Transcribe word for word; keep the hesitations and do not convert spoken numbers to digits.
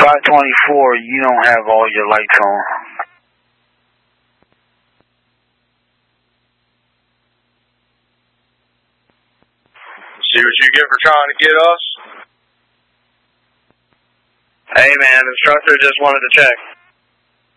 five twenty-four, you don't have all your lights on. See what you get for trying to get us? Hey man, instructor just wanted to check.